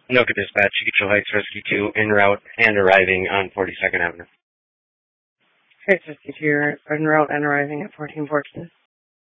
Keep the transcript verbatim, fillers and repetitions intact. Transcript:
Anoka Dispatch, Eagle Heights Rescue two, en route and arriving on forty-second Avenue. Heights Rescue two, en route and arriving at fourteen fourteen.